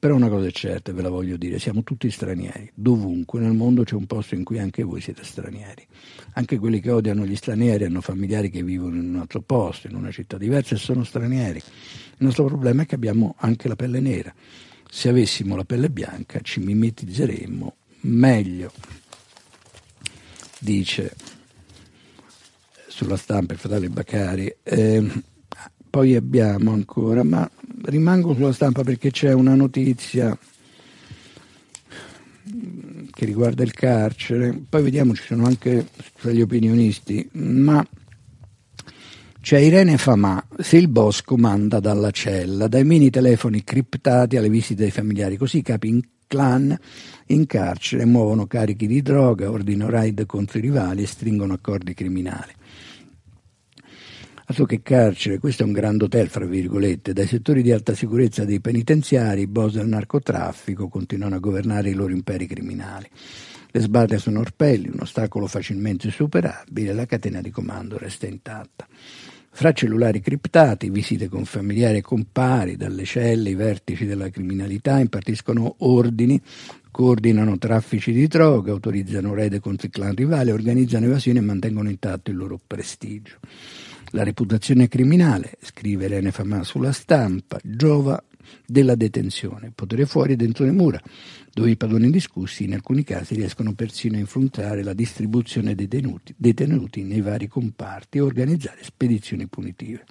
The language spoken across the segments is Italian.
Però una cosa è certa, ve la voglio dire, siamo tutti stranieri, dovunque nel mondo c'è un posto in cui anche voi siete stranieri. Anche quelli che odiano gli stranieri hanno familiari che vivono in un altro posto, in una città diversa e sono stranieri. Il nostro problema è che abbiamo anche la pelle nera. Se avessimo la pelle bianca ci mimetizzeremmo meglio, dice sulla Stampa il fratello Baccari. Poi abbiamo ancora, ma rimango sulla Stampa perché c'è una notizia che riguarda il carcere, poi vediamo, ci sono anche tra gli opinionisti, ma c'è Irene Famà, se il boss comanda dalla cella, dai mini telefoni criptati alle visite dei familiari, così i capi in clan in carcere muovono carichi di droga, ordinano raid contro i rivali e stringono accordi criminali. Altro che carcere, questo è un grand hotel, fra virgolette, dai settori di alta sicurezza dei penitenziari, i boss del narcotraffico continuano a governare i loro imperi criminali. Le sbarre sono orpelli, un ostacolo facilmente superabile, la catena di comando resta intatta. Fra cellulari criptati, visite con familiari e compari, dalle celle i vertici della criminalità impartiscono ordini, coordinano traffici di droga, autorizzano raid contro i clan rivali, organizzano evasioni e mantengono intatto il loro prestigio. La reputazione criminale, scrive Irene Famà sulla Stampa, giova della detenzione, potere fuori dentro le mura, dove i padroni indiscussi in alcuni casi riescono persino a influenzare la distribuzione dei detenuti nei vari comparti e organizzare spedizioni punitive.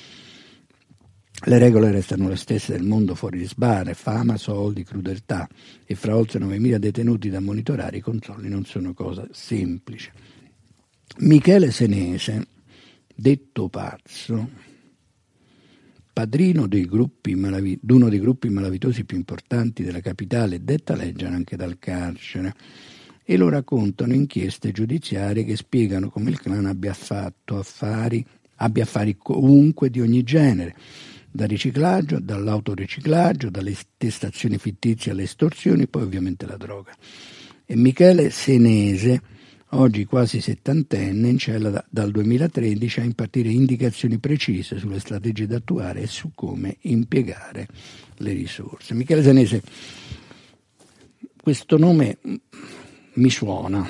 Le regole restano le stesse del mondo fuori di sbarre, fama, soldi, crudeltà, e fra oltre 9.000 detenuti da monitorare i controlli non sono cosa semplice. Michele Senese, detto pazzo, padrino d'uno dei gruppi malavitosi più importanti della capitale, detta legge anche dal carcere, e lo raccontano inchieste giudiziarie che spiegano come il clan abbia affari ovunque di ogni genere, dal riciclaggio, dall'autoriciclaggio, dalle testazioni fittizie alle estorsioni, poi ovviamente la droga. E Michele Senese, oggi quasi settantenne, in cella dal 2013 a impartire indicazioni precise sulle strategie da attuare e su come impiegare le risorse. Michele Senese, questo nome mi suona.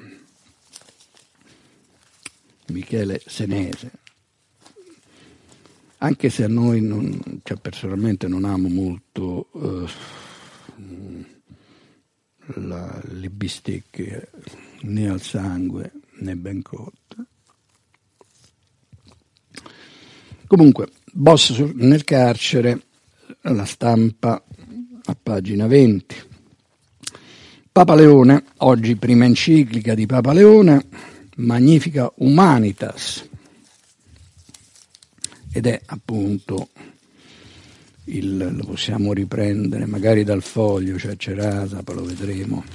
Michele Senese, anche se a noi personalmente non amo molto le bistecche né al sangue né ben cotte. Comunque, boss nel carcere, la Stampa a pagina 20. Papa Leone, oggi prima enciclica di Papa Leone, Magnifica Humanitas, ed è appunto lo possiamo riprendere magari dal foglio, cioè Cerasa, poi lo vedremo.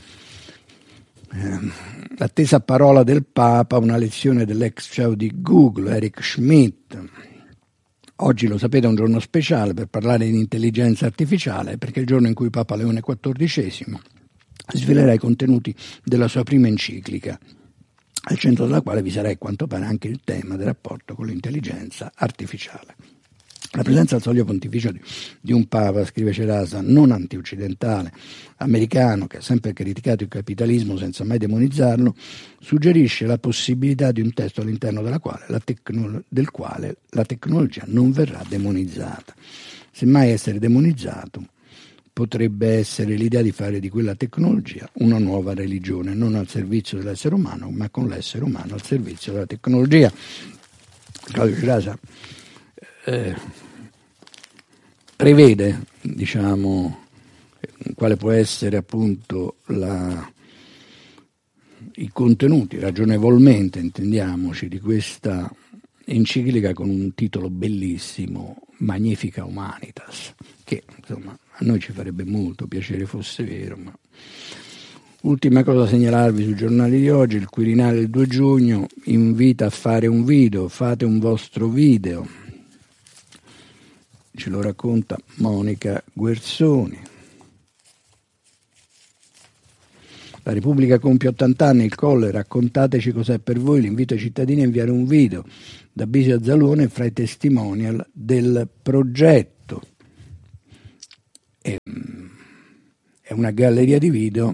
L'attesa parola del Papa, una lezione dell'ex CEO di Google, Eric Schmidt. Oggi, lo sapete, è un giorno speciale per parlare di intelligenza artificiale, perché è il giorno in cui Papa Leone XIV svelerà i contenuti della sua prima enciclica, al centro della quale vi sarà, a quanto pare, anche il tema del rapporto con l'intelligenza artificiale. La presenza al soglio pontificio di un Papa, scrive Cerasa, non antioccidentale, americano, che ha sempre criticato il capitalismo senza mai demonizzarlo, suggerisce la possibilità di un testo all'interno del quale la tecnologia non verrà demonizzata. Semmai essere demonizzato potrebbe essere l'idea di fare di quella tecnologia una nuova religione, non al servizio dell'essere umano, ma con l'essere umano al servizio della tecnologia. Claudio Cerasa prevede, quale può essere appunto i contenuti, ragionevolmente intendiamoci, di questa enciclica, con un titolo bellissimo, Magnifica Humanitas, che insomma a noi ci farebbe molto piacere fosse vero. Ma ultima cosa da segnalarvi sui giornali di oggi: il Quirinale del 2 giugno invita a fare un video, fate un vostro video, ce lo racconta Monica Guerzoni. La Repubblica compie 80 anni, il Colle, raccontateci cos'è per voi, l'invito ai cittadini a inviare un video da Bisio Zalone fra i testimonial del progetto. è una galleria di video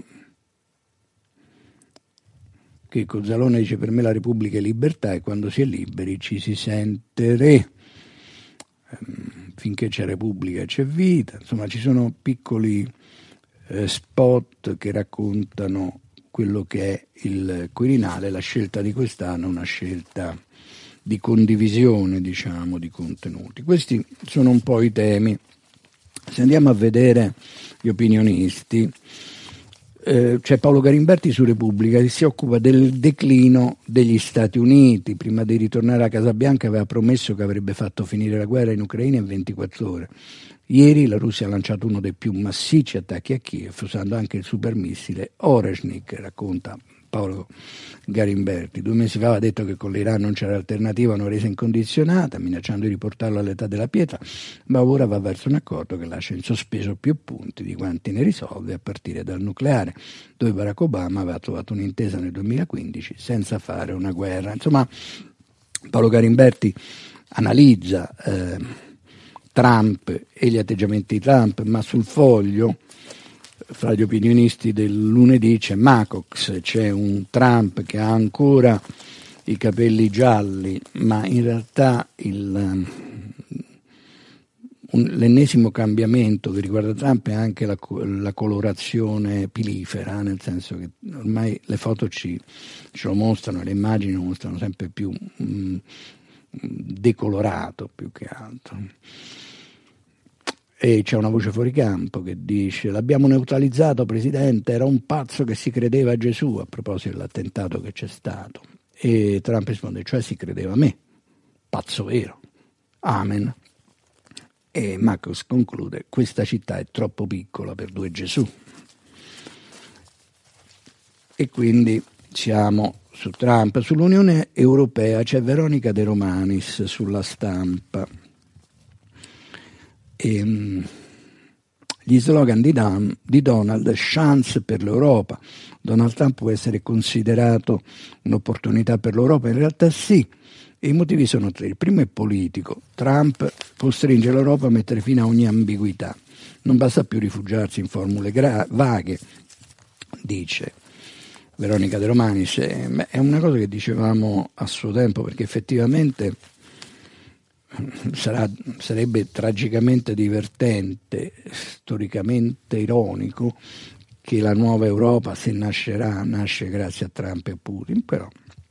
che Cozzalone dice: per me la Repubblica è libertà e quando si è liberi ci si sente re. Finché c'è Repubblica c'è vita. Insomma, ci sono piccoli spot che raccontano quello che è il Quirinale. La scelta di quest'anno è una scelta di condivisione, diciamo, di contenuti. Questi sono un po' i temi. Se andiamo a vedere gli opinionisti, c'è Paolo Garimberti su Repubblica che si occupa del declino degli Stati Uniti. Prima di ritornare alla Casa Bianca aveva promesso che avrebbe fatto finire la guerra in Ucraina in 24 ore. Ieri la Russia ha lanciato uno dei più massicci attacchi a Kiev, usando anche il supermissile Oreshnik, racconta Paolo Garimberti. 2 mesi fa aveva detto che con l'Iran non c'era alternativa a una resa incondizionata, minacciando di riportarlo all'età della pietra, ma ora va verso un accordo che lascia in sospeso più punti di quanti ne risolve, a partire dal nucleare, dove Barack Obama aveva trovato un'intesa nel 2015 senza fare una guerra. Insomma, Paolo Garimberti analizza Trump e gli atteggiamenti di Trump, ma sul Foglio, fra gli opinionisti del lunedì, c'è Macox, c'è un Trump che ha ancora i capelli gialli, ma in realtà l'ennesimo cambiamento che riguarda Trump è anche la colorazione pilifera, nel senso che ormai le foto ce lo mostrano, le immagini lo mostrano sempre più decolorato più che altro. E c'è una voce fuori campo che dice: l'abbiamo neutralizzato, presidente, era un pazzo che si credeva a Gesù, a proposito dell'attentato che c'è stato. E Trump risponde: cioè si credeva a me, pazzo vero, amen. E Marcos conclude: questa città è troppo piccola per 2 Gesù. E quindi siamo su Trump. Sull'Unione Europea c'è Veronica De Romanis sulla Stampa. Gli slogan di Donald: chance per l'Europa. Donald Trump può essere considerato un'opportunità per l'Europa? In realtà sì, e i motivi sono 3. Il primo è politico. Trump costringe l'Europa a mettere fine a ogni ambiguità. Non basta più rifugiarsi in formule vaghe, dice Veronica De Romanis. È una cosa che dicevamo a suo tempo, perché effettivamente sarebbe tragicamente divertente, storicamente ironico, che la nuova Europa, se nascerà, nasce grazie a Trump e Putin, però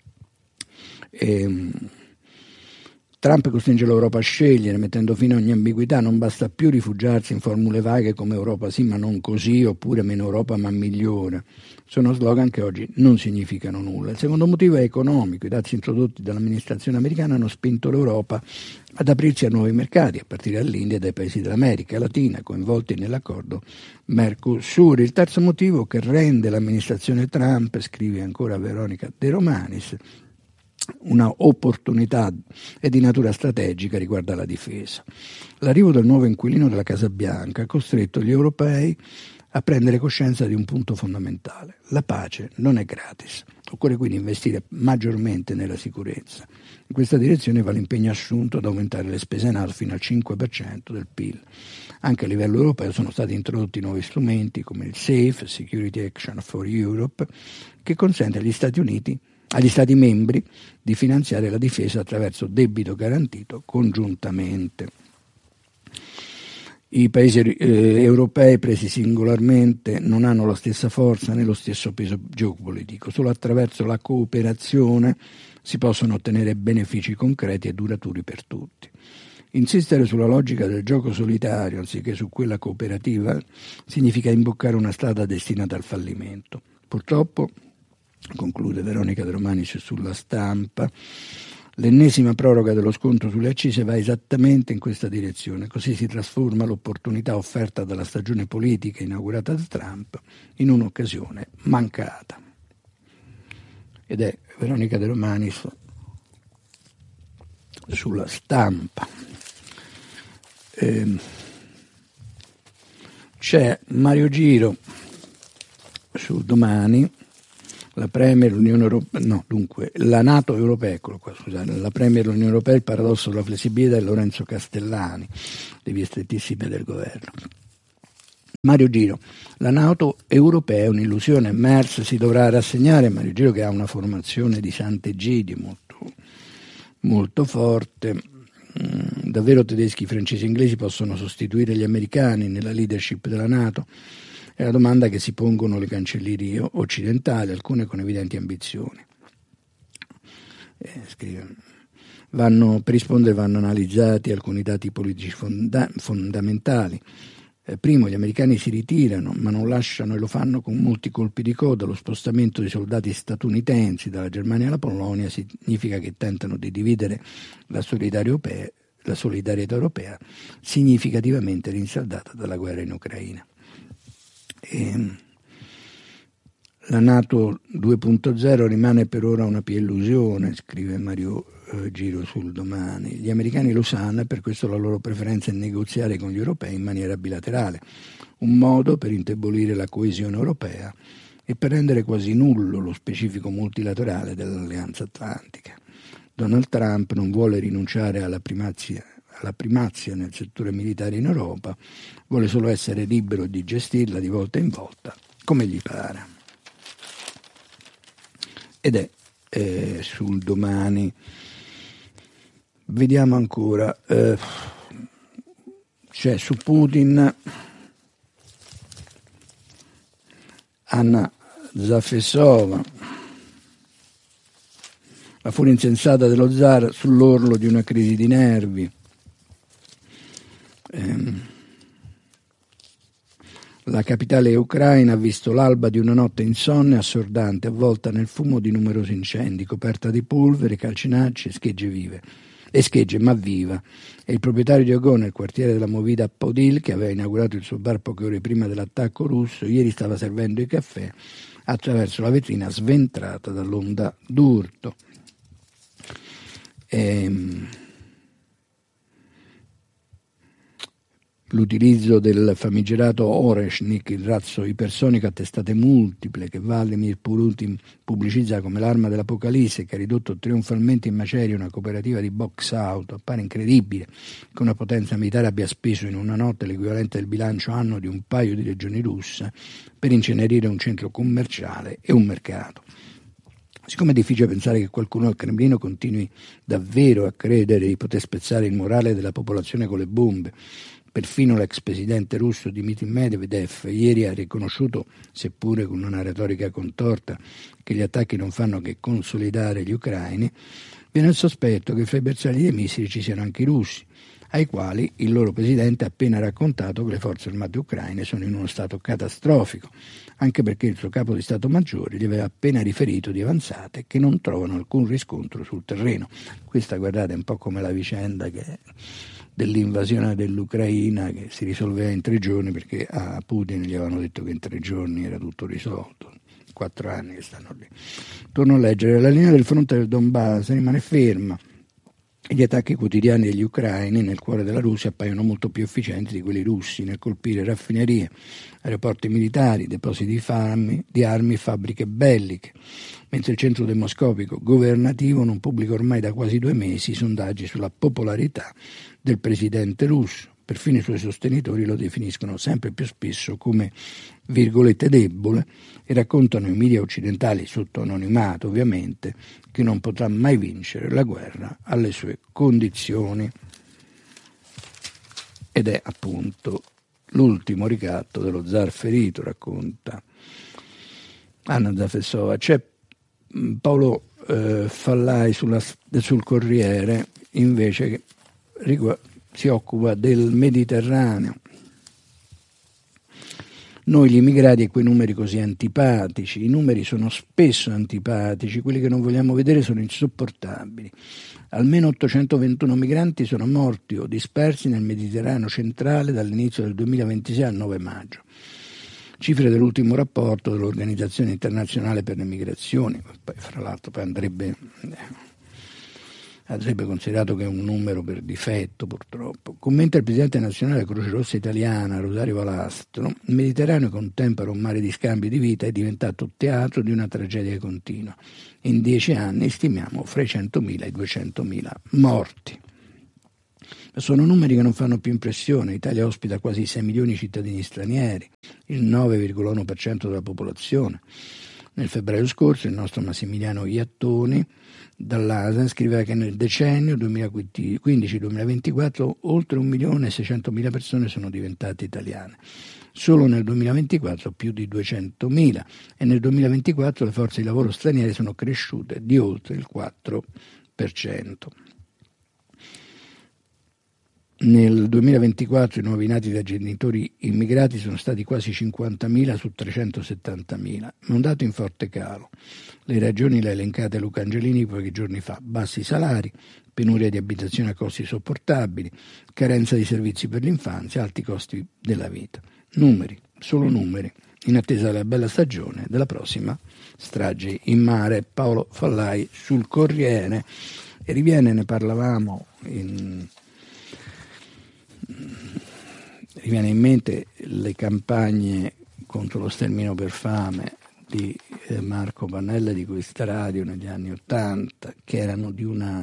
Trump costringe l'Europa a scegliere, mettendo fine a ogni ambiguità. Non basta più rifugiarsi in formule vaghe come Europa sì ma non così, oppure meno Europa ma migliore. Sono slogan che oggi non significano nulla. Il secondo motivo è economico. I dazi introdotti dall'amministrazione americana hanno spinto l'Europa ad aprirsi a nuovi mercati, a partire dall'India e dai paesi dell'America Latina coinvolti nell'accordo Mercosur. Il terzo motivo che rende l'amministrazione Trump, scrive ancora Veronica De Romanis, una opportunità è di natura strategica riguarda la difesa. L'arrivo del nuovo inquilino della Casa Bianca ha costretto gli europei a prendere coscienza di un punto fondamentale: la pace non è gratis. Occorre quindi investire maggiormente nella sicurezza. In questa direzione va l'impegno assunto ad aumentare le spese NATO fino al 5% del PIL. Anche a livello europeo sono stati introdotti nuovi strumenti come il SAFE, Security Action for Europe, che consente agli Stati membri di finanziare la difesa attraverso debito garantito congiuntamente. I paesi europei presi singolarmente non hanno la stessa forza né lo stesso peso geopolitico. Solo attraverso la cooperazione si possono ottenere benefici concreti e duraturi per tutti. Insistere sulla logica del gioco solitario anziché su quella cooperativa significa imboccare una strada destinata al fallimento. Purtroppo, conclude Veronica De Romanis sulla Stampa, l'ennesima proroga dello sconto sulle accise va esattamente in questa direzione. Così si trasforma l'opportunità offerta dalla stagione politica inaugurata da Trump in un'occasione mancata. Ed è Veronica De Romanis sulla Stampa. C'è Mario Giro su Domani. La Premier, l'Unione Europea, la NATO europea, eccolo qua, scusate, la Premier, l'Unione Europea, il paradosso della flessibilità, è Lorenzo Castellani, le vie strettissime del governo. Mario Giro, la NATO europea è un'illusione, Merz si dovrà rassegnare. Mario Giro, che ha una formazione di Sant'Egidio molto forte. Davvero tedeschi, francesi e inglesi possono sostituire gli americani nella leadership della NATO? È la domanda che si pongono le cancellerie occidentali, alcune con evidenti ambizioni. Per rispondere vanno analizzati alcuni dati politici fondamentali. Primo, gli americani si ritirano, ma non lasciano, e lo fanno con molti colpi di coda. Lo spostamento di soldati statunitensi dalla Germania alla Polonia significa che tentano di dividere la solidarietà europea significativamente rinsaldata dalla guerra in Ucraina. La NATO 2.0 rimane per ora una pia illusione, scrive Mario Giro sul Domani. Gli americani lo sanno e per questo la loro preferenza è negoziare con gli europei in maniera bilaterale, un modo per indebolire la coesione europea e per rendere quasi nullo lo specifico multilaterale dell'Alleanza Atlantica. Donald Trump non vuole rinunciare alla primazia nel settore militare in Europa, vuole solo essere libero di gestirla di volta in volta come gli pare. Ed è sul Domani. Vediamo ancora, c'è su Putin Anna Zafesova, la furia insensata dello zar sull'orlo di una crisi di nervi. La capitale ucraina ha visto l'alba di una notte insonne e assordante, avvolta nel fumo di numerosi incendi, coperta di polvere, calcinacci e schegge ma viva. E il proprietario di Ogo, nel quartiere della Movida Podil, che aveva inaugurato il suo bar poche ore prima dell'attacco russo, ieri stava servendo i caffè attraverso la vetrina sventrata dall'onda d'urto. L'utilizzo del famigerato Oreshnik, il razzo ipersonico a testate multiple che Vladimir Putin pubblicizza come l'arma dell'apocalisse, che ha ridotto trionfalmente in macerie una cooperativa di box auto, appare incredibile che una potenza militare abbia speso in una notte l'equivalente del bilancio anno di un paio di regioni russe per incenerire un centro commerciale e un mercato. Siccome è difficile pensare che qualcuno al Cremlino continui davvero a credere di poter spezzare il morale della popolazione con le bombe, perfino l'ex presidente russo Dmitry Medvedev ieri ha riconosciuto, seppure con una retorica contorta, che gli attacchi non fanno che consolidare gli ucraini, viene il sospetto che fra i bersagli dei missili ci siano anche i russi, ai quali il loro presidente ha appena raccontato che le forze armate ucraine sono in uno stato catastrofico, anche perché il suo capo di Stato Maggiore gli aveva appena riferito di avanzate che non trovano alcun riscontro sul terreno. Questa, guardate, è un po' come la vicenda dell'invasione dell'Ucraina, che si risolveva in 3 giorni perché a Putin gli avevano detto che in 3 giorni era tutto risolto. 4 anni che stanno lì. Torno a leggere. La linea del fronte del Donbass rimane ferma. Gli attacchi quotidiani degli ucraini nel cuore della Russia appaiono molto più efficienti di quelli russi nel colpire raffinerie, aeroporti militari, depositi di armi e fabbriche belliche, mentre il centro demoscopico governativo non pubblica ormai da quasi 2 mesi sondaggi sulla popolarità del presidente russo. Perfino i suoi sostenitori lo definiscono sempre più spesso come, virgolette, debole, e raccontano i media occidentali, sotto anonimato ovviamente, che non potrà mai vincere la guerra alle sue condizioni. Ed è appunto l'ultimo ricatto dello zar ferito, racconta Anna Zafesova. C'è Paolo Fallai sul Corriere, invece, che si occupa del Mediterraneo. Noi gli immigrati e quei numeri così antipatici, i numeri sono spesso antipatici, quelli che non vogliamo vedere sono insopportabili. Almeno 821 migranti sono morti o dispersi nel Mediterraneo centrale dall'inizio del 2026 al 9 maggio. Cifre dell'ultimo rapporto dell'Organizzazione Internazionale per le Migrazioni, fra l'altro poi andrebbe considerato che è un numero per difetto, purtroppo. Commenta il presidente nazionale della Croce Rossa Italiana, Rosario Valastro: il Mediterraneo, che un tempo era un mare di scambi di vita, è diventato teatro di una tragedia continua. In 10 anni stimiamo fra i 100.000 e i 200.000 morti. Sono numeri che non fanno più impressione. L'Italia ospita quasi 6 milioni di cittadini stranieri, il 9,1% della popolazione. Nel febbraio scorso il nostro Massimiliano Iattoni dall'ASA scriveva che nel decennio 2015-2024 oltre 1.600.000 persone sono diventate italiane. Solo nel 2024 più di 200.000 e nel 2024 le forze di lavoro straniere sono cresciute di oltre il 4%. Nel 2024 i nuovi nati da genitori immigrati sono stati quasi 50.000 su 370.000, ma un dato in forte calo. Le ragioni le ha elencate Luca Angelini pochi giorni fa: bassi salari, penuria di abitazioni a costi sopportabili, carenza di servizi per l'infanzia, alti costi della vita. Numeri, solo numeri, in attesa della bella stagione della prossima strage in mare. Paolo Fallai sul Corriere. E riviene, ne parlavamo riviene in mente le campagne contro lo sterminio per fame di Marco Pannella di questa radio negli anni '80, che erano di una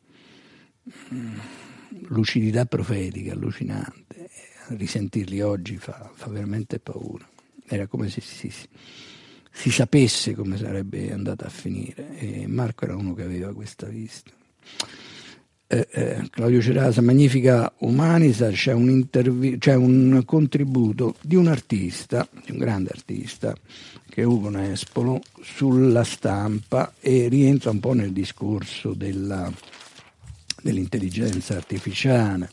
lucidità profetica allucinante. Risentirli oggi fa veramente paura. Era come se si sapesse come sarebbe andata a finire, e Marco era uno che aveva questa vista. Claudio Cerasa, Magnifica Umanità, c'è un contributo di un artista, di un grande artista, che è Ugo Nespolo, sulla Stampa, e rientra un po' nel discorso dell'intelligenza artificiale.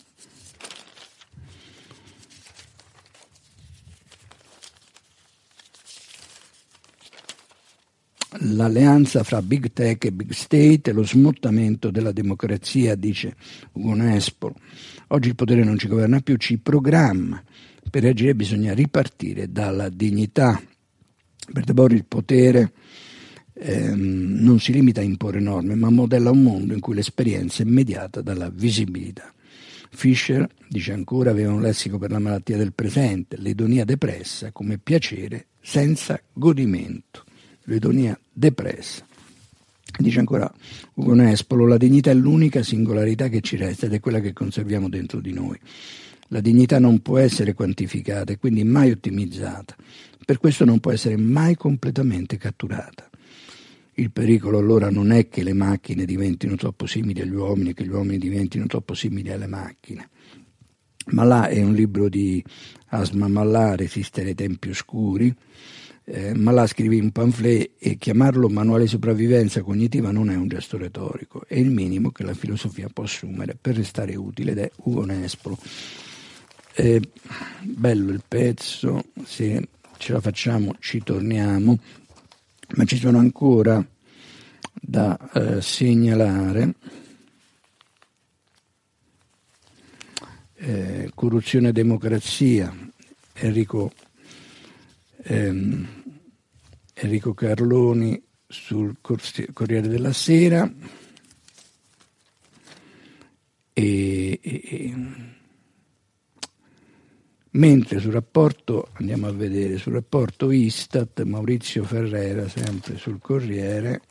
L'alleanza fra Big Tech e Big State e lo smottamento della democrazia, dice Ugo Nespolo. Oggi il potere non ci governa più, ci programma. Per reagire bisogna ripartire dalla dignità. Per Debord il potere non si limita a imporre norme, ma modella un mondo in cui l'esperienza è mediata dalla visibilità. Fischer, dice ancora, aveva un lessico per la malattia del presente, l'edonia depressa come piacere senza godimento. L'edonia depressa. Dice ancora Ugo Nespolo, la dignità è l'unica singolarità che ci resta ed è quella che conserviamo dentro di noi. La dignità non può essere quantificata e quindi mai ottimizzata, per questo non può essere mai completamente catturata. Il pericolo allora non è che le macchine diventino troppo simili agli uomini e che gli uomini diventino troppo simili alle macchine. Malà è un libro di Asma Malà, Resistere ai tempi oscuri. Malà scrive un pamphlet e chiamarlo manuale di sopravvivenza cognitiva non è un gesto retorico, è il minimo che la filosofia può assumere per restare utile, ed è Ugo Nespolo. Bello il pezzo, se ce la facciamo ci torniamo, ma ci sono ancora da segnalare. Corruzione e democrazia, Enrico Carloni sul Corriere della Sera, mentre sul rapporto, andiamo a vedere, sul rapporto Istat, Maurizio Ferrera, sempre sul Corriere,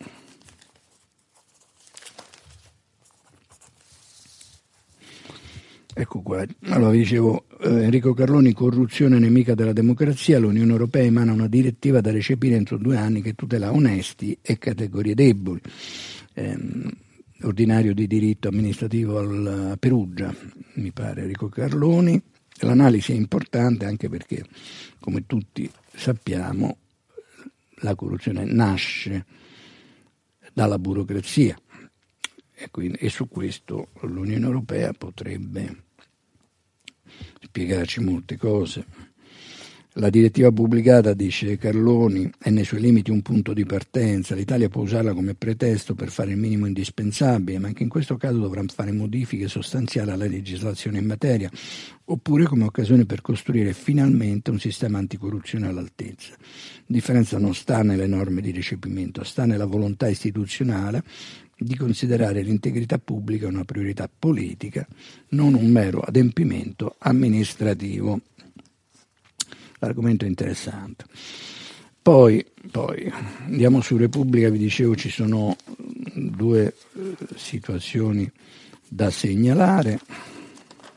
ecco qua. Allora, dicevo, Enrico Carloni, corruzione nemica della democrazia, l'Unione Europea emana una direttiva da recepire entro 2 anni che tutela onesti e categorie deboli. Ordinario di diritto amministrativo a Perugia, mi pare, Enrico Carloni. L'analisi è importante anche perché, come tutti sappiamo, la corruzione nasce dalla burocrazia e su questo l'Unione Europea potrebbe spiegarci molte cose. La direttiva pubblicata, dice Carloni, è nei suoi limiti un punto di partenza. L'Italia può usarla come pretesto per fare il minimo indispensabile, ma anche in questo caso dovrà fare modifiche sostanziali alla legislazione in materia, oppure come occasione per costruire finalmente un sistema anticorruzione all'altezza. La differenza non sta nelle norme di recepimento, sta nella volontà istituzionale di considerare l'integrità pubblica una priorità politica, non un mero adempimento amministrativo. L'argomento è interessante. Poi andiamo su Repubblica, vi dicevo ci sono 2 situazioni da segnalare.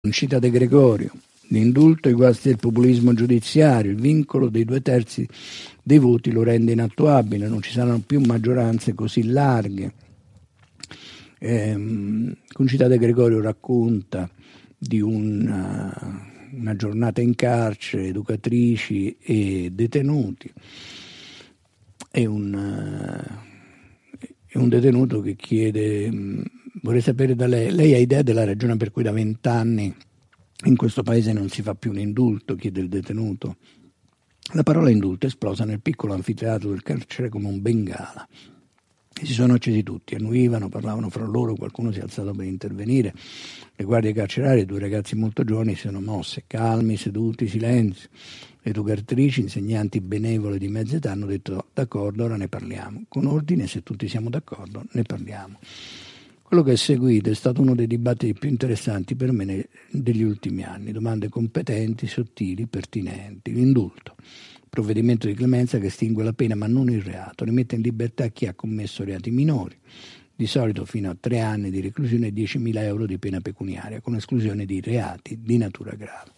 Cita De Gregorio, l'indulto e i guasti del populismo giudiziario, il vincolo dei 2/3 dei voti lo rende inattuabile, non ci saranno più maggioranze così larghe. Concita De Gregorio racconta di una giornata in carcere, educatrici e detenuti, e un detenuto che chiede: vorrei sapere da lei ha idea della ragione per cui da 20 anni in questo paese non si fa più un indulto, chiede il detenuto. La parola indulto è esplosa nel piccolo anfiteatro del carcere come un bengala. E si sono accesi tutti, annuivano, parlavano fra loro, qualcuno si è alzato per intervenire. Le guardie carcerarie, 2 ragazzi molto giovani, si sono mosse, calmi, seduti, silenzio. Le educatrici, insegnanti benevole di mezza età, hanno detto: d'accordo, ora ne parliamo. Con ordine, se tutti siamo d'accordo, ne parliamo. Quello che è seguito è stato uno dei dibattiti più interessanti per me degli ultimi anni. Domande competenti, sottili, pertinenti. L'indulto, provvedimento di clemenza che estingue la pena ma non il reato, rimette in libertà chi ha commesso reati minori, di solito fino a 3 anni di reclusione e 10.000 euro di pena pecuniaria, con esclusione di reati di natura grave.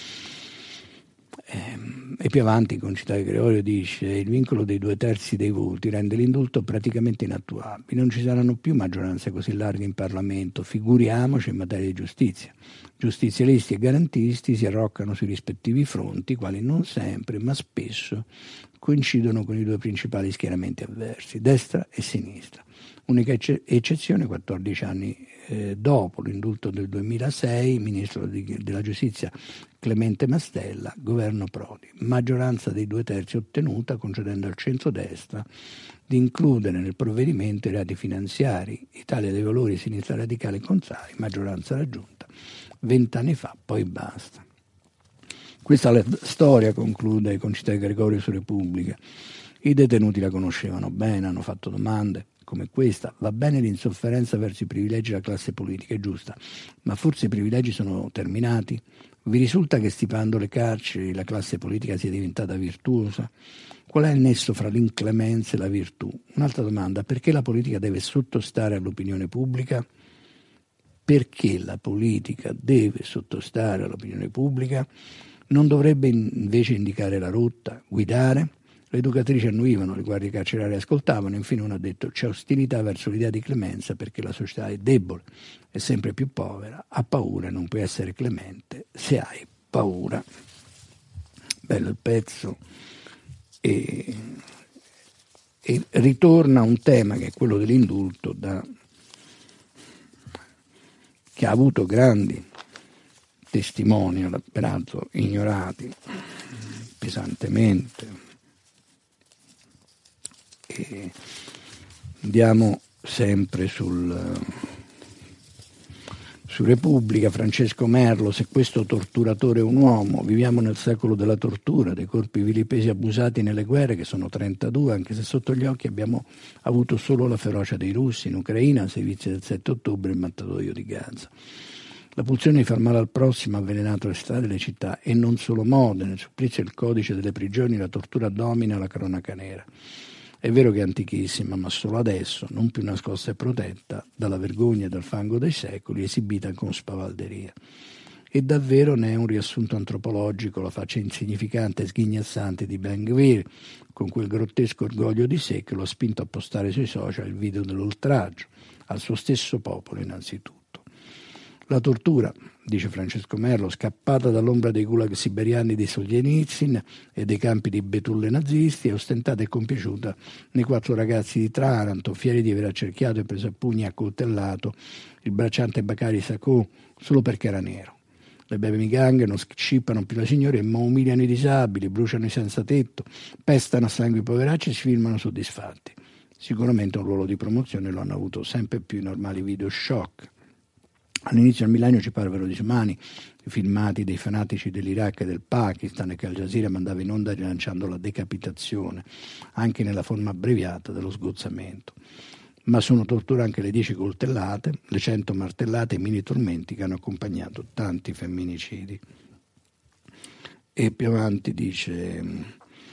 E più avanti, Concita De Gregorio dice: il vincolo dei 2/3 dei voti rende l'indulto praticamente inattuabile, non ci saranno più maggioranze così larghe in Parlamento, figuriamoci in materia di giustizia. Giustizialisti e garantisti si arroccano sui rispettivi fronti, quali non sempre, ma spesso, coincidono con i 2 principali schieramenti avversi, destra e sinistra. Unica eccezione, 14 anni dopo l'indulto del 2006, ministro della giustizia Clemente Mastella, governo Prodi, maggioranza dei 2/3 ottenuta, concedendo al centrodestra di includere nel provvedimento i reati finanziari. Italia dei Valori e Sinistra Radicale contrari, maggioranza raggiunta 20 anni fa, poi basta. Questa è la storia, conclude Concita De Gregorio su Repubblica. I detenuti la conoscevano bene, hanno fatto domande come questa: va bene l'insofferenza verso i privilegi della classe politica, è giusta, ma forse i privilegi sono terminati? Vi risulta che stipando le carceri la classe politica sia diventata virtuosa? Qual è il nesso fra l'inclemenza e la virtù? Un'altra domanda: perché la politica deve sottostare all'opinione pubblica? Perché la politica deve sottostare all'opinione pubblica? Non dovrebbe invece indicare la rotta, guidare? Le educatrici annuivano, le guardie carcerarie ascoltavano, infine uno ha detto: c'è ostilità verso l'idea di clemenza perché la società è debole, è sempre più povera, ha paura e non puoi essere clemente se hai paura. Bello il pezzo, e ritorna un tema che è quello dell'indulto, che ha avuto grandi testimoni, peraltro ignorati pesantemente. E andiamo sempre su Repubblica. Francesco Merlo: se questo torturatore è un uomo, viviamo nel secolo della tortura, dei corpi vilipesi abusati nelle guerre, che sono 32, anche se sotto gli occhi abbiamo avuto solo la ferocia dei russi in Ucraina, sei vizi del 7 ottobre e il mattatoio di Gaza. La pulsione di far male al prossimo ha avvelenato le strade e le città, e non solo Modena, il supplizio e il codice delle prigioni, la tortura domina la cronaca nera. È vero che è antichissima, ma solo adesso, non più nascosta e protetta dalla vergogna e dal fango dei secoli, esibita con spavalderia. E davvero ne è un riassunto antropologico la faccia insignificante e sghignazzante di Ben-Gvir, con quel grottesco orgoglio di sé che lo ha spinto a postare sui social il video dell'oltraggio, al suo stesso popolo innanzitutto. La tortura, dice Francesco Merlo, scappata dall'ombra dei gulag siberiani di Solzhenitsyn e dei campi di betulle nazisti, è ostentata e compiaciuta nei 4 ragazzi di Taranto, fieri di aver accerchiato e preso a pugni e accoltellato il bracciante Bakary Sakho solo perché era nero. Le baby gang non scippano più la signoria, ma umiliano i disabili, bruciano i senza tetto, pestano a sangue i poveracci e si filmano soddisfatti. Sicuramente un ruolo di promozione lo hanno avuto sempre più i normali video shock. All'inizio del millennio ci parvero disumani i filmati dei fanatici dell'Iraq e del Pakistan che Al Jazeera mandava in onda rilanciando la decapitazione, anche nella forma abbreviata dello sgozzamento. Ma sono tortura anche le 10 coltellate, le 100 martellate e i mini tormenti che hanno accompagnato tanti femminicidi. E più avanti dice: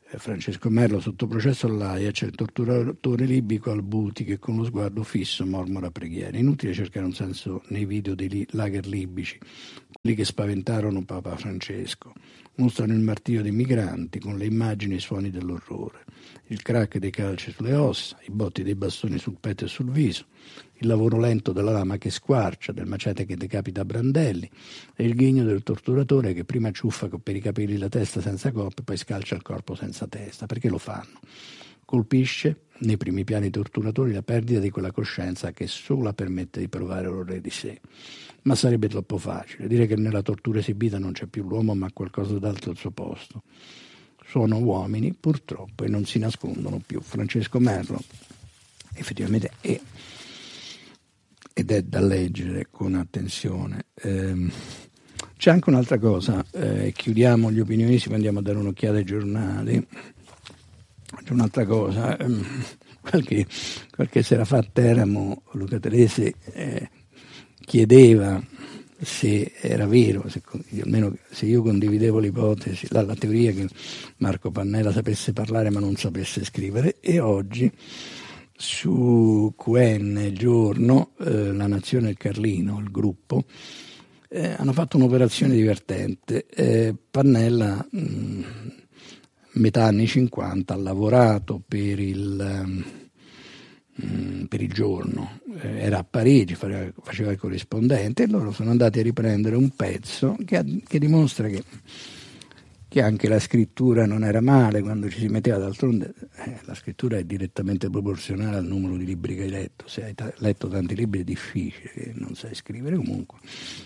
Francesco Merlo sotto processo all'Aia, c'è il torturatore libico Albuti che con lo sguardo fisso mormora preghiere. Inutile cercare un senso nei video dei lager libici, quelli che spaventarono Papa Francesco. Mostrano il martirio dei migranti con le immagini e i suoni dell'orrore. Il crack dei calci sulle ossa, i botti dei bastoni sul petto e sul viso, il lavoro lento della lama che squarcia, del macete che decapita brandelli e il ghigno del torturatore che prima ciuffa per i capelli la testa senza coppe, poi scalcia il corpo senza testa. Perché lo fanno? Colpisce nei primi piani torturatori la perdita di quella coscienza che sola permette di provare l'orrore di sé. Ma sarebbe troppo facile dire che nella tortura esibita non c'è più l'uomo ma qualcosa d'altro al suo posto. Sono uomini purtroppo e non si nascondono più. Francesco Merlo effettivamente è ed è da leggere con attenzione. C'è anche un'altra cosa, chiudiamo gli opinionisti, andiamo a dare un'occhiata ai giornali. C'è un'altra cosa, qualche sera fa a Teramo Luca Telese chiedeva se era vero, almeno se io condividevo l'ipotesi, la teoria che Marco Pannella sapesse parlare ma non sapesse scrivere, e oggi su QN, il giorno, La Nazione e il Carlino, il gruppo, hanno fatto un'operazione divertente. Pannella, metà anni 50, ha lavorato per il giorno, era a Parigi, faceva il corrispondente, e loro sono andati a riprendere un pezzo che dimostra che anche la scrittura non era male quando ci si metteva. D'altronde la scrittura è direttamente proporzionale al numero di libri che hai letto. Se hai letto tanti libri è difficile che non sai scrivere. Comunque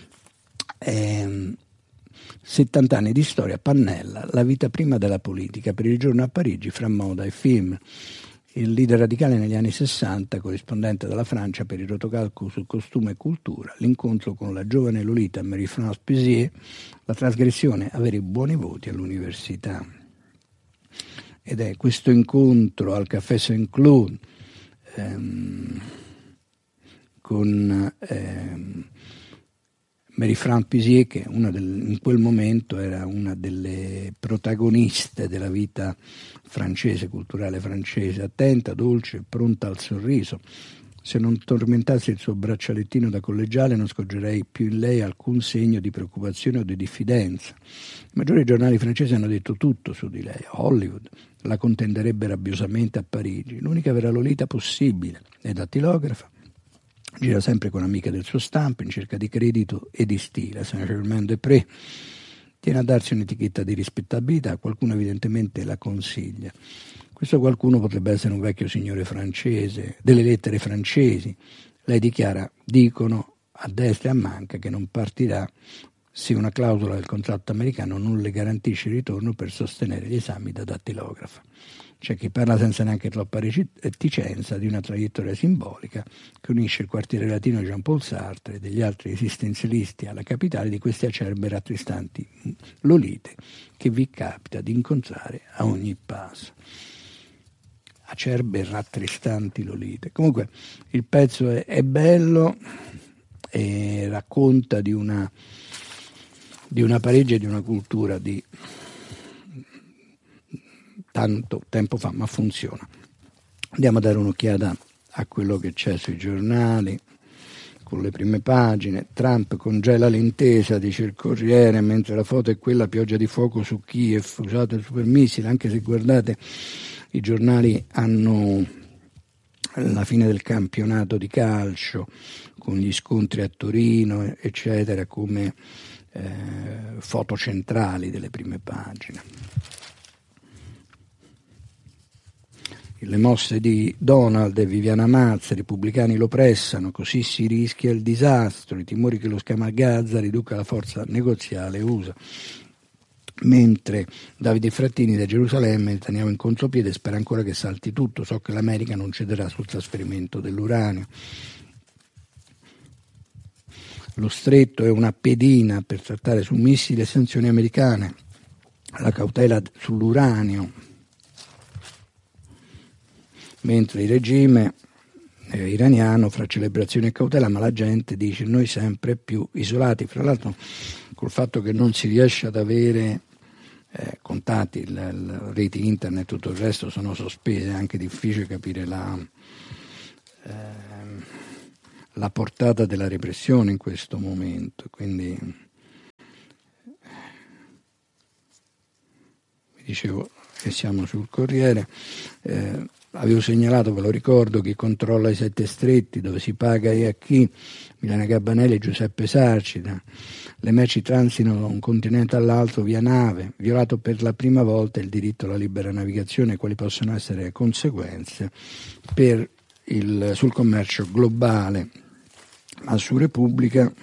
70 anni di storia. Pannella, la vita prima della politica, per il giorno a Parigi, fra moda e film. Il leader radicale negli anni 60, corrispondente dalla Francia per il rotocalco su costume e cultura, l'incontro con la giovane Lolita Marie-France Pézier, la trasgressione, avere buoni voti all'università. Ed è questo incontro al Café Saint-Cloud con Marie-France Pézier, che in quel momento era una delle protagoniste della vita francese, culturale francese, attenta, dolce, pronta al sorriso. Se non tormentassi il suo braccialettino da collegiale non scorgerei più in lei alcun segno di preoccupazione o di diffidenza. I maggiori giornali francesi hanno detto tutto su di lei. Hollywood la contenderebbe rabbiosamente a Parigi, l'unica vera Lolita possibile, è dattilografa. Gira sempre con amiche del suo stampo in cerca di credito e di stile. A Saint-Germain-des-Prés tiene a darsi un'etichetta di rispettabilità, qualcuno evidentemente la consiglia. Questo qualcuno potrebbe essere un vecchio signore francese, delle lettere francesi. Lei dichiara, dicono a destra e a manca che non partirà se una clausola del contratto americano non le garantisce il ritorno per sostenere gli esami da dattilografa. C'è chi parla senza neanche troppa reticenza di una traiettoria simbolica che unisce il quartiere latino di Jean-Paul Sartre e degli altri esistenzialisti alla capitale di queste acerbe e rattristanti Lolite che vi capita di incontrare a ogni passo. Acerbe e rattristanti Lolite. Comunque il pezzo è bello e racconta di una Parigi e di una cultura di tanto tempo fa, ma funziona. Andiamo a dare un'occhiata a quello che c'è sui giornali, con le prime pagine. Trump congela l'intesa, dice il Corriere, mentre la foto è quella, pioggia di fuoco su Kiev, usato il supermissile, anche se guardate i giornali hanno la fine del campionato di calcio, con gli scontri a Torino, eccetera, come foto centrali delle prime pagine. Le mosse di Donald e Viviana Mazza, i repubblicani lo pressano, così si rischia il disastro, i timori che lo schema Gaza riduca la forza negoziale USA. Mentre Davide Frattini da Gerusalemme, Netanyahu in contropiede, spera ancora che salti tutto, so che l'America non cederà sul trasferimento dell'uranio. Lo stretto è una pedina per trattare su missili e sanzioni americane, la cautela sull'uranio, mentre il regime iraniano fra celebrazione e cautela, ma la gente dice noi sempre più isolati. Fra l'altro col fatto che non si riesce ad avere contatti, reti internet, tutto il resto sono sospese, è anche difficile capire la portata della repressione in questo momento. Quindi vi dicevo che siamo sul Corriere. Avevo segnalato, ve lo ricordo, chi controlla i 7 stretti, dove si paga e a chi, Milena Gabanelli e Giuseppe Sarcida. Le merci transitano da un continente all'altro via nave, violato per la prima volta il diritto alla libera navigazione, quali possono essere le conseguenze sul commercio globale. Ma su Repubblica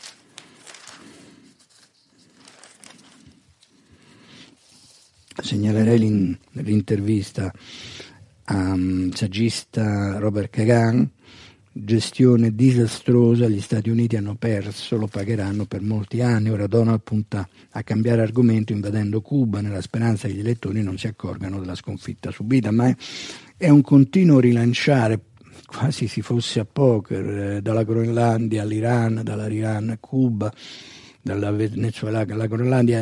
segnalerei l'intervista a saggista Robert Kagan, gestione disastrosa, gli Stati Uniti hanno perso, lo pagheranno per molti anni, ora Donald punta a cambiare argomento invadendo Cuba nella speranza che gli elettori non si accorgano della sconfitta subita, ma è un continuo rilanciare, quasi si fosse a poker, dalla Groenlandia all'Iran, dall'Iran a Cuba, dalla Venezuela alla Groenlandia.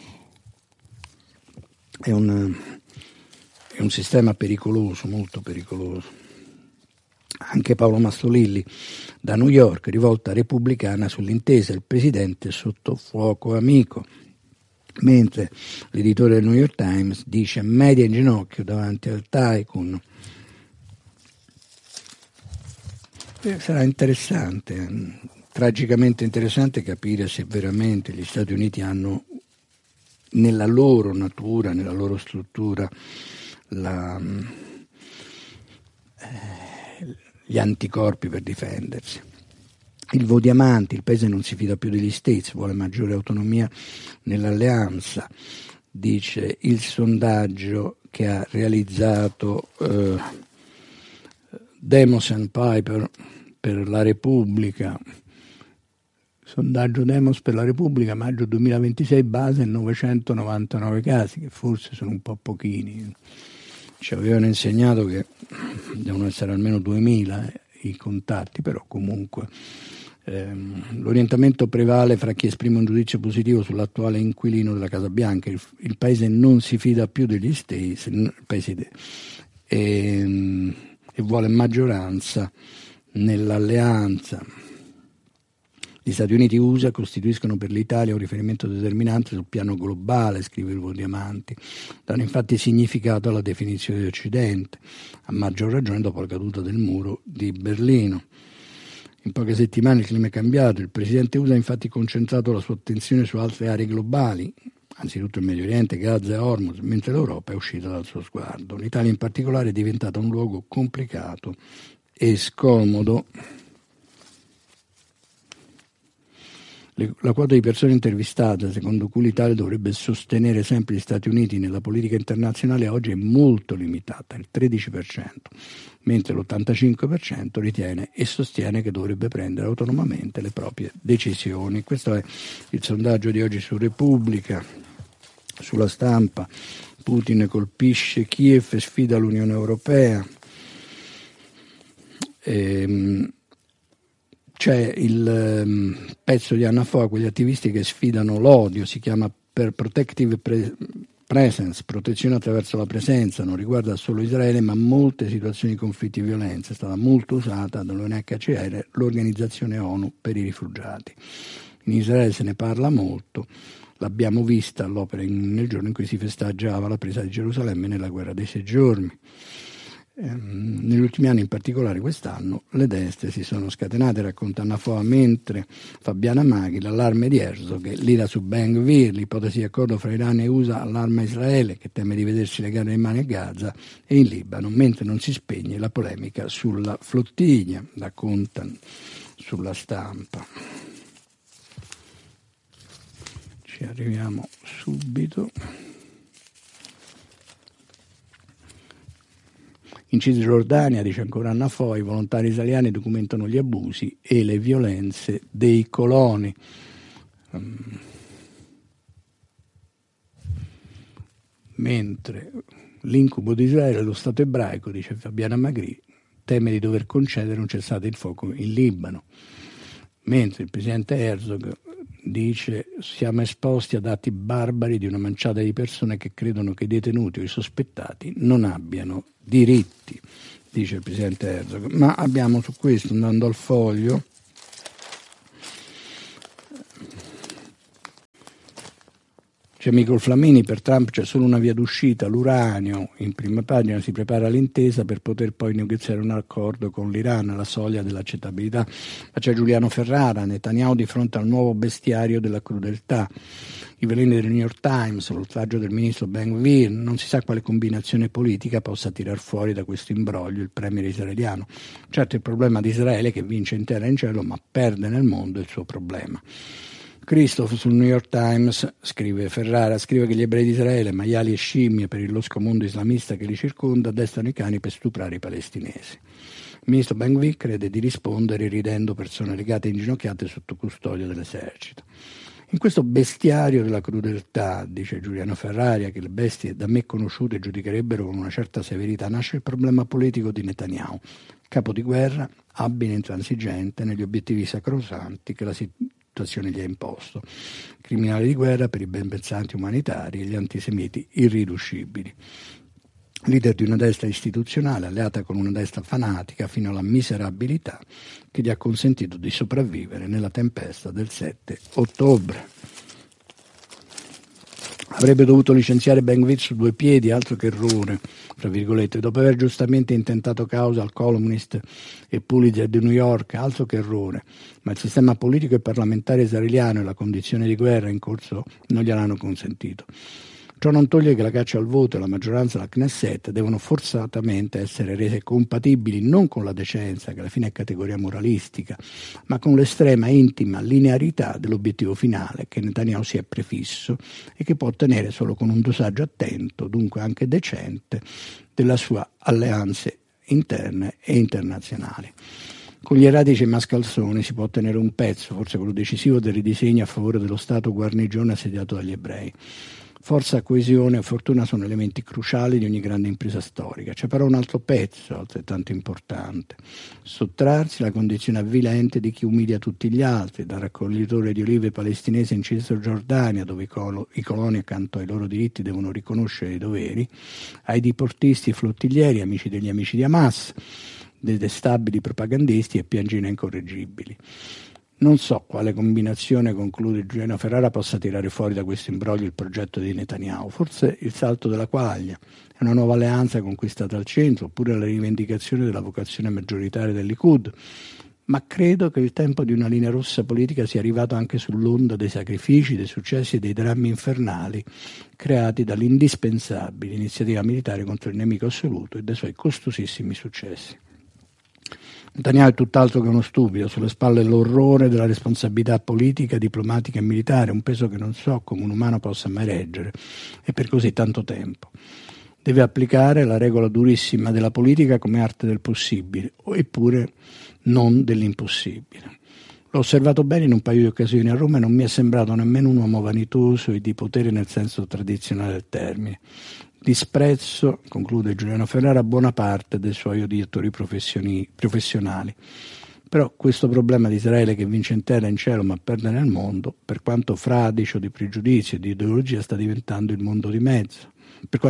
È un sistema pericoloso, molto pericoloso. Anche Paolo Mastrolilli da New York, rivolta repubblicana sull'intesa, il presidente sotto fuoco amico, mentre l'editore del New York Times dice media in ginocchio davanti al tycoon. Sarà interessante, tragicamente interessante capire se veramente gli Stati Uniti hanno nella loro natura, nella loro struttura, gli anticorpi per difendersi. Il Vodiamanti, il paese non si fida più degli States, vuole maggiore autonomia nell'alleanza, dice il sondaggio che ha realizzato Demos and Piper per la Repubblica. Sondaggio Demos per la Repubblica, maggio 2026, base 999 casi, che forse sono un po' pochini. Ci avevano insegnato che devono essere almeno 2000 i contatti, però comunque l'orientamento prevale fra chi esprime un giudizio positivo sull'attuale inquilino della Casa Bianca. Il paese non si fida più degli States, e vuole maggioranza nell'alleanza. Gli Stati Uniti e USA costituiscono per l'Italia un riferimento determinante sul piano globale, scrive il Vodiamanti. Danno infatti significato alla definizione di Occidente, a maggior ragione dopo la caduta del muro di Berlino. In poche settimane il clima è cambiato, il presidente USA ha infatti concentrato la sua attenzione su altre aree globali, anzitutto il Medio Oriente, Gaza e Hormuz, mentre l'Europa è uscita dal suo sguardo. L'Italia in particolare è diventata un luogo complicato e scomodo. La quota di persone intervistate, secondo cui l'Italia dovrebbe sostenere sempre gli Stati Uniti nella politica internazionale, oggi è molto limitata, il 13%, mentre l'85% ritiene e sostiene che dovrebbe prendere autonomamente le proprie decisioni. Questo è il sondaggio di oggi su Repubblica. Sulla Stampa, Putin colpisce Kiev e sfida l'Unione Europea. C'è il pezzo di Anna Foa, quegli attivisti che sfidano l'odio, si chiama per Protective Presence, protezione attraverso la presenza, non riguarda solo Israele ma molte situazioni di conflitti e violenza, è stata molto usata dall'UNHCR, l'organizzazione ONU per i rifugiati. In Israele se ne parla molto, l'abbiamo vista all'opera nel giorno in cui si festeggiava la presa di Gerusalemme nella guerra dei 6 giorni. Negli ultimi anni, in particolare quest'anno, le destre si sono scatenate, racconta Anna Foa, mentre Fabiana Maghi, l'allarme di Herzog, l'ira su Ben Gvir, l'ipotesi di accordo fra Iran e USA allarma Israele, che teme di vedersi legare le mani a Gaza e in Libano, mentre non si spegne la polemica sulla flottiglia, racconta sulla Stampa. Ci arriviamo subito. In Cisgiordania, dice ancora Anna Foa, i volontari italiani documentano gli abusi e le violenze dei coloni. Mentre l'incubo di Israele, lo Stato ebraico, dice Fabiana Magri, teme di dover concedere un cessate il fuoco in Libano. Mentre il presidente Herzog dice: siamo esposti ad atti barbari di una manciata di persone che credono che i detenuti o i sospettati non abbiano diritti, dice il presidente Herzog. Ma abbiamo su questo, andando al Foglio, c'è Michael Flamini: per Trump c'è solo una via d'uscita, l'uranio. In prima pagina si prepara l'intesa per poter poi negoziare un accordo con l'Iran alla soglia dell'accettabilità. Ma c'è Giuliano Ferrara: Netanyahu di fronte al nuovo bestiario della crudeltà. I veleni del New York Times, l'oltraggio del ministro Ben-Gvir. Non si sa quale combinazione politica possa tirar fuori da questo imbroglio il premier israeliano. Certo, il problema di Israele è che vince in terra e in cielo, ma perde nel mondo il suo problema. Christoph sul New York Times scrive: Ferrara scrive che gli ebrei di Israele, maiali e scimmie per il losco mondo islamista che li circonda, addestrano i cani per stuprare i palestinesi. Il ministro Ben-Gvir crede di rispondere ridendo persone legate e inginocchiate sotto custodia dell'esercito. In questo bestiario della crudeltà, dice Giuliano Ferraria, che le bestie da me conosciute giudicherebbero con una certa severità, nasce il problema politico di Netanyahu, capo di guerra, abile e intransigente negli obiettivi sacrosanti che la situazione gli ha imposto, criminali di guerra per i ben pensanti umanitari e gli antisemiti irriducibili. Leader di una destra istituzionale alleata con una destra fanatica fino alla miserabilità che gli ha consentito di sopravvivere nella tempesta del 7 ottobre. Avrebbe dovuto licenziare Ben-Gvir su due piedi, altro che errore, fra virgolette, dopo aver giustamente intentato causa al columnist e Pulitzer di New York, altro che errore, ma il sistema politico e parlamentare israeliano e la condizione di guerra in corso non gliel'hanno consentito. Ciò non toglie che la caccia al voto e la maggioranza alla Knesset devono forzatamente essere rese compatibili non con la decenza, che alla fine è categoria moralistica, ma con l'estrema intima linearità dell'obiettivo finale che Netanyahu si è prefisso e che può ottenere solo con un dosaggio attento, dunque anche decente, della sua alleanze interne e internazionali. Con gli erratici mascalzoni si può ottenere un pezzo, forse quello decisivo, del ridisegno a favore dello Stato guarnigione assediato dagli ebrei. Forza, coesione e fortuna sono elementi cruciali di ogni grande impresa storica. C'è però un altro pezzo altrettanto importante: sottrarsi alla condizione avvilente di chi umilia tutti gli altri, dal raccoglitore di olive palestinese in Cisgiordania, dove i coloni accanto ai loro diritti devono riconoscere i doveri, ai diportisti flottiglieri, amici degli amici di Hamas, detestabili propagandisti e piangine incorreggibili. Non so quale combinazione, conclude Giuliano Ferrara, possa tirare fuori da questo imbroglio il progetto di Netanyahu. Forse il salto della quaglia, è una nuova alleanza conquistata al centro, oppure la rivendicazione della vocazione maggioritaria del Likud. Ma credo che il tempo di una linea rossa politica sia arrivato anche sull'onda dei sacrifici, dei successi e dei drammi infernali creati dall'indispensabile iniziativa militare contro il nemico assoluto e dai suoi costosissimi successi. Netanyahu è tutt'altro che uno stupido, sulle spalle l'orrore della responsabilità politica, diplomatica e militare, un peso che non so come un umano possa mai reggere, e per così tanto tempo. Deve applicare la regola durissima della politica come arte del possibile, eppure non dell'impossibile. L'ho osservato bene in un paio di occasioni a Roma e non mi è sembrato nemmeno un uomo vanitoso e di potere nel senso tradizionale del termine. Disprezzo, conclude Giuliano Ferrara, buona parte dei suoi odiatori professionali. Però questo problema di Israele che vince in terra e in cielo ma perde nel mondo, per quanto fradicio di pregiudizi e di ideologia, sta diventando il mondo di mezzo. Per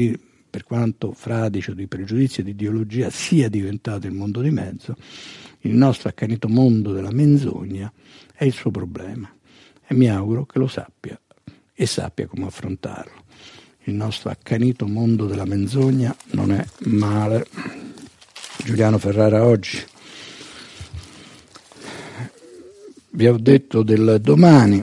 quanto fradicio di pregiudizi e di ideologia sia diventato il mondo di mezzo, il nostro accanito mondo della menzogna è il suo problema e mi auguro che lo sappia e sappia come affrontarlo. Il nostro accanito mondo della menzogna non è male. Giuliano Ferrara oggi. Vi ho detto del domani.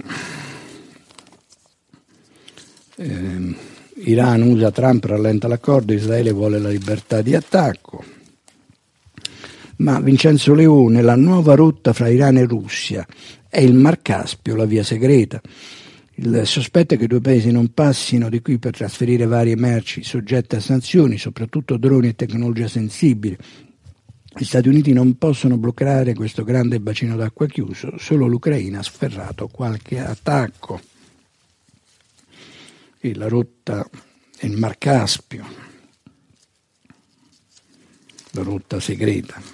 Iran usa Trump, rallenta l'accordo, Israele vuole la libertà di attacco. Ma Vincenzo Leone, la nuova rotta fra Iran e Russia è il Mar Caspio, la via segreta. Il sospetto è che i due paesi non passino di qui per trasferire varie merci soggette a sanzioni, soprattutto droni e tecnologia sensibile. Gli Stati Uniti non possono bloccare questo grande bacino d'acqua chiuso, solo l'Ucraina ha sferrato qualche attacco. E la rotta è il Mar Caspio, la rotta segreta.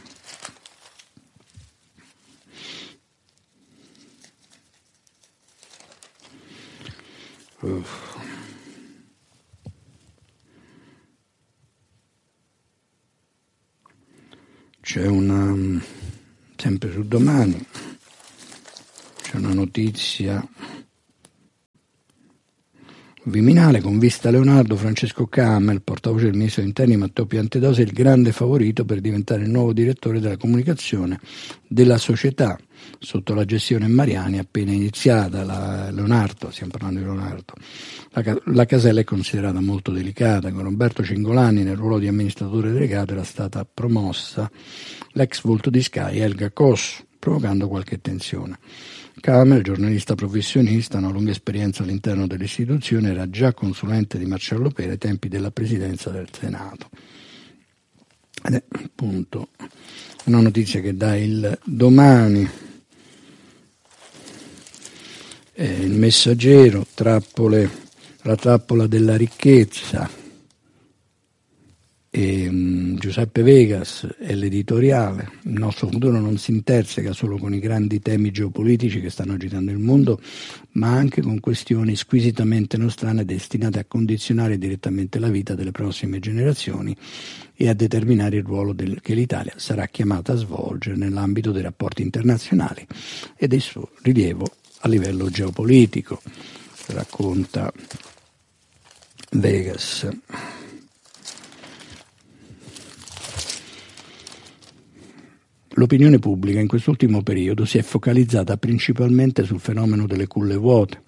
C'è una, sempre su Domani, c'è una notizia. Viminale, con vista Leonardo, Francesco Camel, portavoce del ministro degli interni Matteo Piantedosi, è il grande favorito per diventare il nuovo direttore della comunicazione della società sotto la gestione Mariani appena iniziata. Leonardo, stiamo parlando di Leonardo. La casella è considerata molto delicata. Con Roberto Cingolani nel ruolo di amministratore delegato era stata promossa l'ex volto di Sky Elga Cos, provocando qualche tensione. Camel, giornalista professionista, una lunga esperienza all'interno dell'istituzione, era già consulente di Marcello Pera ai tempi della presidenza del Senato. Ed è appunto una notizia che dà il Domani. Il Messaggero, la trappola della ricchezza. E Giuseppe Vegas è l'editoriale. Il nostro futuro non si interseca solo con i grandi temi geopolitici che stanno agitando il mondo, ma anche con questioni squisitamente nostrane destinate a condizionare direttamente la vita delle prossime generazioni e a determinare il ruolo che l'Italia sarà chiamata a svolgere nell'ambito dei rapporti internazionali e del suo rilievo a livello geopolitico, racconta Vegas. L'opinione pubblica in quest'ultimo periodo si è focalizzata principalmente sul fenomeno delle culle vuote,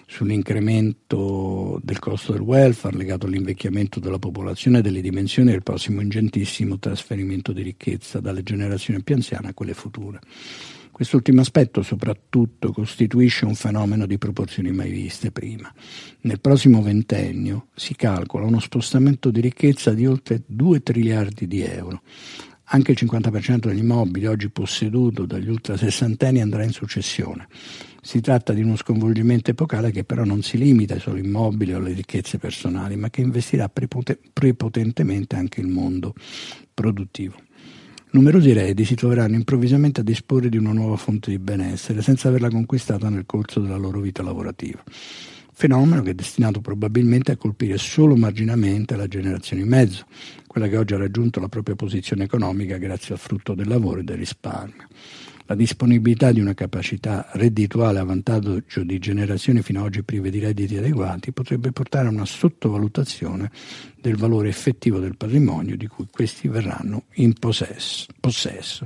sull'incremento del costo del welfare legato all'invecchiamento della popolazione e delle dimensioni del prossimo ingentissimo trasferimento di ricchezza dalle generazioni più anziane a quelle future. Quest'ultimo aspetto soprattutto costituisce un fenomeno di proporzioni mai viste prima. Nel prossimo ventennio si calcola uno spostamento di ricchezza di oltre 2 triliardi di euro. Anche il 50% degli immobili oggi posseduto dagli ultrasessantenni andrà in successione. Si tratta di uno sconvolgimento epocale che però non si limita ai soli immobili o alle ricchezze personali, ma che investirà prepotentemente anche il mondo produttivo. Numerosi eredi si troveranno improvvisamente a disporre di una nuova fonte di benessere senza averla conquistata nel corso della loro vita lavorativa. Fenomeno che è destinato probabilmente a colpire solo marginalmente la generazione in mezzo, quella che oggi ha raggiunto la propria posizione economica grazie al frutto del lavoro e del risparmio. La disponibilità di una capacità reddituale a vantaggio di generazioni fino ad oggi prive di redditi adeguati potrebbe portare a una sottovalutazione del valore effettivo del patrimonio di cui questi verranno in possesso.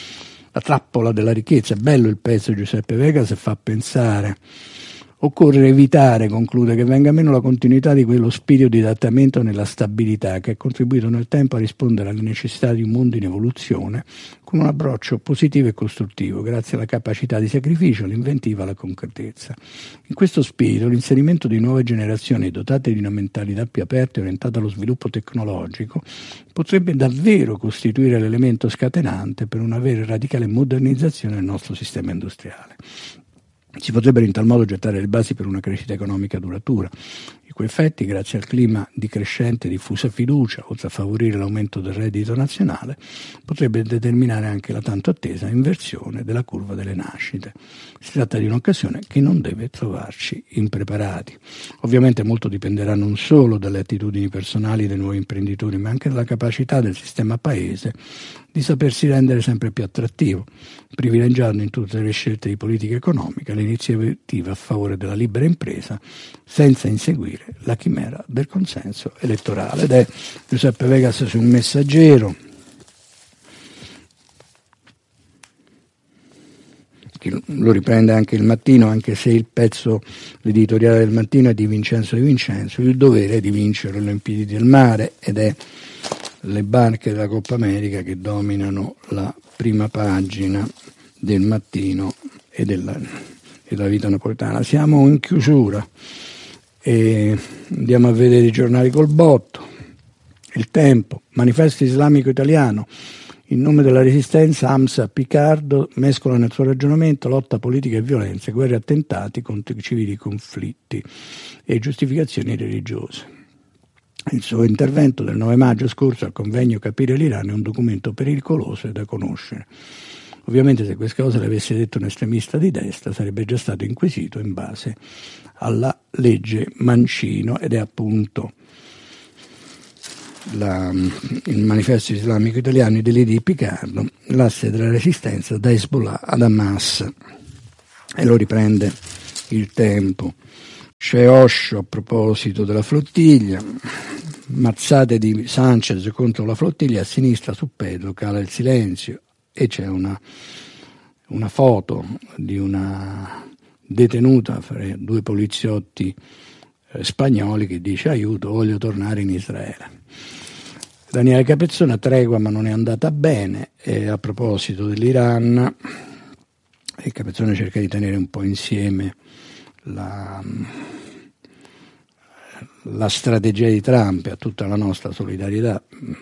La trappola della ricchezza, è bello il pezzo di Giuseppe Vegas e fa pensare. Occorre evitare, conclude, che venga meno la continuità di quello spirito di adattamento nella stabilità che ha contribuito nel tempo a rispondere alle necessità di un mondo in evoluzione con un approccio positivo e costruttivo, grazie alla capacità di sacrificio, all'inventiva, alla concretezza. In questo spirito, l'inserimento di nuove generazioni dotate di una mentalità più aperta e orientata allo sviluppo tecnologico potrebbe davvero costituire l'elemento scatenante per una vera e radicale modernizzazione del nostro sistema industriale. Si potrebbero in tal modo gettare le basi per una crescita economica duratura, i cui effetti, grazie al clima di crescente e diffusa fiducia, oltre a favorire l'aumento del reddito nazionale, potrebbe determinare anche la tanto attesa inversione della curva delle nascite. Si tratta di un'occasione che non deve trovarci impreparati. Ovviamente molto dipenderà non solo dalle attitudini personali dei nuovi imprenditori, ma anche dalla capacità del sistema paese di sapersi rendere sempre più attrattivo, privilegiando in tutte le scelte di politica economica l'iniziativa a favore della libera impresa, senza inseguire la chimera del consenso elettorale. Ed è Giuseppe Vegas su Un Messaggero, che lo riprende anche il Mattino, anche se il pezzo, l'editoriale del Mattino è di Vincenzo Di Vincenzo, il dovere è di vincere le Olimpiadi del mare, ed è le barche della Coppa America che dominano la prima pagina del Mattino e della vita napoletana. Siamo in chiusura e andiamo a vedere i giornali col botto. Il Tempo, Manifesto Islamico Italiano, in nome della resistenza, Hamza Picardo mescola nel suo ragionamento lotta politica e violenza, guerre e attentati contro i civili conflitti e giustificazioni religiose. Il suo intervento del 9 maggio scorso al convegno Capire l'Iran è un documento pericoloso e da conoscere. Ovviamente se queste cose le avesse detto un estremista di destra sarebbe già stato inquisito in base alla legge Mancino, ed è appunto il manifesto islamico italiano, i delitti di Picardo, l'asse della resistenza da Hezbollah ad Hamas, e lo riprende Il Tempo. C'è Osho a proposito della flottiglia, mazzate di Sanchez contro la flottiglia, a sinistra su Pedro cala il silenzio, e c'è una foto di una detenuta fra due poliziotti spagnoli che dice: aiuto, voglio tornare in Israele. Daniele Capezzone, tregua ma non è andata bene, e a proposito dell'Iran, e Capezzone cerca di tenere un po' insieme la strategia di Trump e a tutta la nostra solidarietà.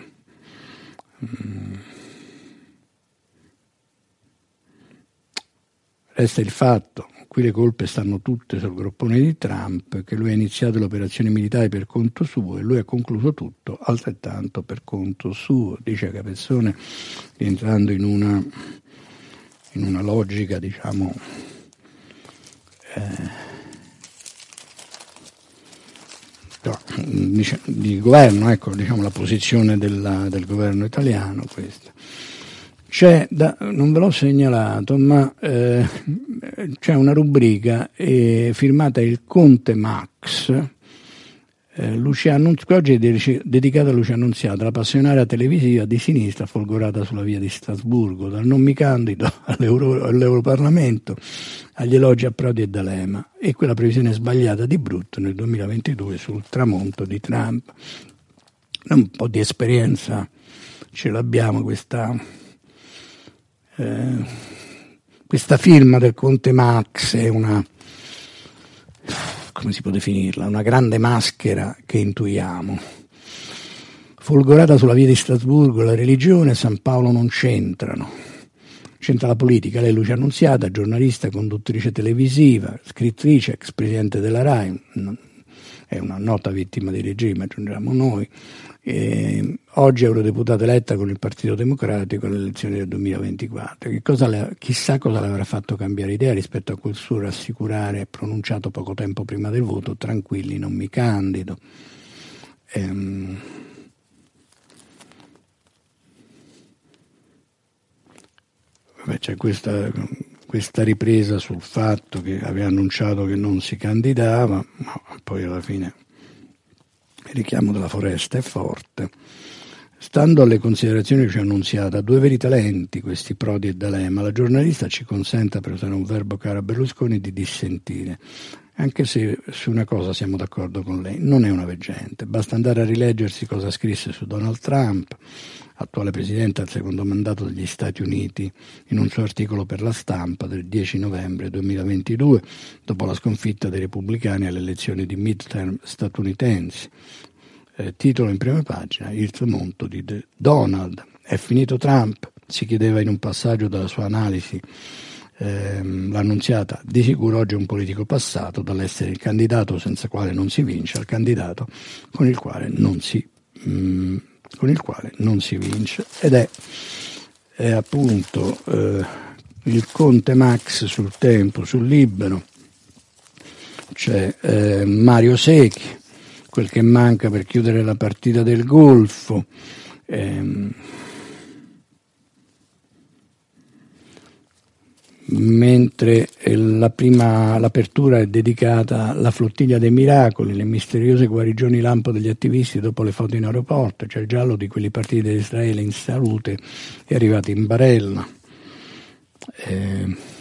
Resta il fatto, qui le colpe stanno tutte sul groppone di Trump, che lui ha iniziato le operazioni militari per conto suo e lui ha concluso tutto altrettanto per conto suo, dice Capezzone, rientrando in una logica, diciamo, di governo, ecco, diciamo la posizione del governo italiano questa. Non ve l'ho segnalato, ma c'è una rubrica firmata il Conte Max, oggi è dedicata a Lucia Annunziata, la passionaria televisiva di sinistra folgorata sulla via di Strasburgo, dal non mi candido all'Europarlamento, agli elogi a Prodi e D'Alema, e quella previsione sbagliata di brutto nel 2022 sul tramonto di Trump. Un po' di esperienza ce l'abbiamo, questa firma del Conte Max è come si può definirla? Una grande maschera che intuiamo. Folgorata sulla via di Strasburgo, la religione e San Paolo non c'entrano. C'entra la politica. Lei, Lucia Annunziata, giornalista, conduttrice televisiva, scrittrice, ex presidente della RAI, è una nota vittima di regime, aggiungiamo noi. Oggi eurodeputata eletta con il Partito Democratico alle elezioni del 2024. Chissà cosa le avrà fatto cambiare idea rispetto a quel suo rassicurare pronunciato poco tempo prima del voto: tranquilli, non mi candido. C'è questa ripresa sul fatto che aveva annunciato che non si candidava, ma poi alla fine il richiamo della foresta è forte. Stando alle considerazioni che ci ha annunziata, due veri talenti questi Prodi e D'Alema, la giornalista ci consenta, per usare un verbo caro a Berlusconi, di dissentire. Anche se su una cosa siamo d'accordo con lei, non è una veggente, basta andare a rileggersi cosa scrisse su Donald Trump, attuale presidente al secondo mandato degli Stati Uniti, in un suo articolo per La Stampa del 10 novembre 2022, dopo la sconfitta dei repubblicani alle elezioni di midterm statunitensi. Titolo in prima pagina: il tramonto di Donald. È finito Trump? Si chiedeva in un passaggio della sua analisi l'Annunziata. Di sicuro oggi è un politico passato dall'essere il candidato senza quale non si vince al candidato con il quale non si vince, ed è appunto il Conte Max sul Tempo. Sul Libero c'è Mario Secchi, quel che manca per chiudere la partita del Golfo. Mentre l'apertura è dedicata alla flottiglia dei miracoli, le misteriose guarigioni lampo degli attivisti dopo le foto in aeroporto. C'è il giallo di quelli partiti da Israele in salute e arrivati in barella.